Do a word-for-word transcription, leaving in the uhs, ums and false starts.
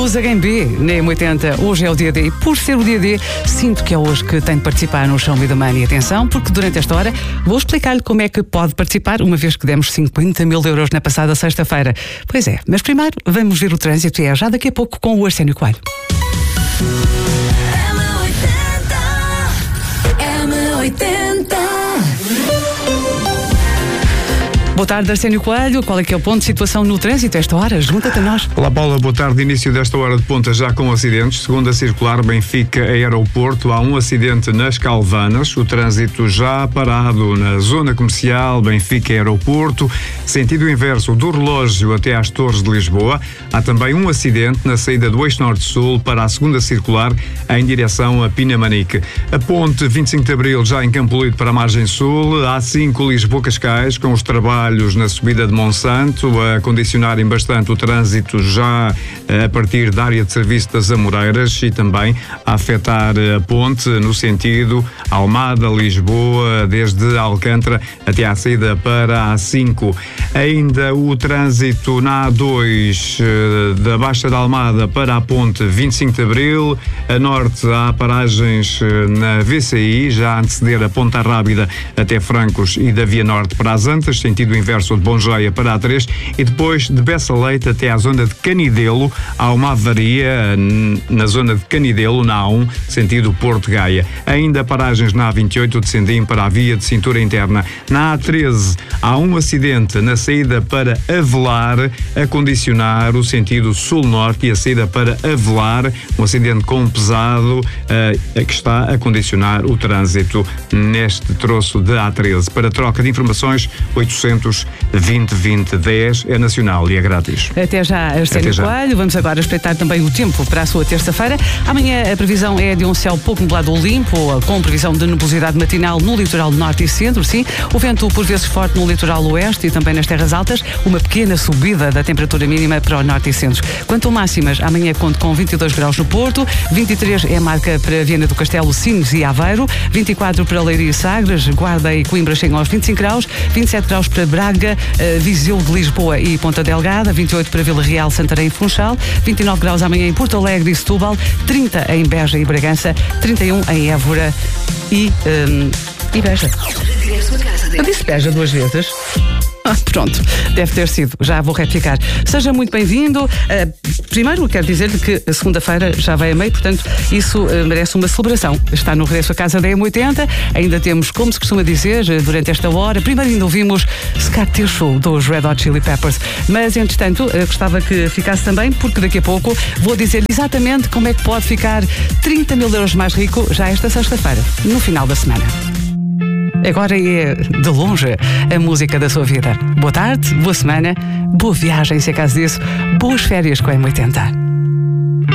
Luz H M B na M oitenta. Hoje é o dia D. E por ser o dia D, sinto que é hoje que tenho de participar no Show Me the Money. Atenção, porque durante esta hora vou explicar-lhe como é que pode participar, uma vez que demos cinquenta mil euros na passada sexta-feira. Pois é, mas primeiro vamos ver o trânsito e é já daqui a pouco com o Arsénio Coelho. M oitenta. Boa tarde, Arsénio Coelho. Qual é que é o ponto de situação no trânsito a esta hora? Junta-te a nós. Olá, Paula. Boa tarde. Início desta hora de ponta já com acidentes. Segunda circular Benfica Aeroporto. Há um acidente nas Calvanas. O trânsito já parado na zona comercial Benfica Aeroporto. Sentido inverso do relógio até às Torres de Lisboa. Há também um acidente na saída do Eixo Norte-Sul para a segunda circular em direção a Pinamanique. A ponte vinte e cinco de Abril já em Campo Lido para a margem sul. A cinco Lisboa-Cascais com os trabalhos na subida de Monsanto a condicionarem bastante o trânsito já a partir da área de serviço das Amoreiras e também a afetar a ponte no sentido Almada-Lisboa, desde Alcântara até à saída para a A cinco. Ainda o trânsito na A dois da Baixa da Almada para a ponte vinte e cinco de Abril. A norte há paragens na V C I, já a anteceder a Ponta Rábida até Francos e da Via Norte para as Antas, sentido inverso de Bongeia para a três, e depois de Bessa Leite até à zona de Canidelo. Há uma avaria na zona de Canidelo, na A um, sentido Porto Gaia. Ainda paragens na A vinte e oito de Sendim para a via de cintura interna. Na A treze há um acidente na saída para Avelar, a condicionar o sentido sul-norte, e a saída para Avelar, um acidente com um pesado uh, que está a condicionar o trânsito neste troço de A treze. Para troca de informações, oitocentos vinte vinte dez é nacional e é grátis. Até já, Arsénio Coelho. Vamos agora espreitar também o tempo para a sua terça-feira. Amanhã a previsão é de um céu pouco nublado ou limpo, com previsão de nebulosidade matinal no litoral norte e centro, sim. O vento por vezes forte no litoral oeste e também nas terras altas. Uma pequena subida da temperatura mínima para o norte e centro. Quanto a máximas, amanhã conto com vinte e dois graus no Porto, vinte e três é a marca para Viana do Castelo, Sines e Aveiro, vinte e quatro para Leiria e Sagres, Guarda e Coimbra chegam aos vinte e cinco graus, vinte e sete graus para Braga, uh, Viseu de Lisboa e Ponta Delgada, vinte e oito para Vila Real, Santarém e Funchal, vinte e nove graus amanhã em Porto Alegre e Setúbal, trinta em Beja e Bragança, trinta e um em Évora e, um, e Beja. Eu disse Beja duas vezes. Ah, pronto, deve ter sido, já vou retificar. Seja muito bem-vindo. Uh, primeiro quero dizer-lhe que a segunda-feira já vai a meio, portanto isso uh, merece uma celebração. Está no regresso à casa da M oitenta, ainda temos, como se costuma dizer, durante esta hora, primeiro ainda ouvimos Scar Tissue dos Red Hot Chili Peppers, mas entretanto uh, gostava que ficasse também, porque daqui a pouco vou dizer exatamente como é que pode ficar trinta mil euros mais rico já esta sexta-feira, no final da semana. Agora é, de longe, a música da sua vida. Boa tarde, boa semana, boa viagem, se é caso disso, boas férias com a M oitenta.